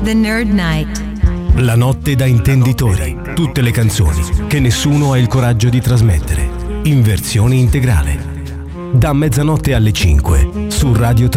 The Nerd Night. La notte da intenditori. Tutte le canzoni che nessuno ha il coraggio di trasmettere. In versione integrale. Da mezzanotte alle 5 su Radio 3.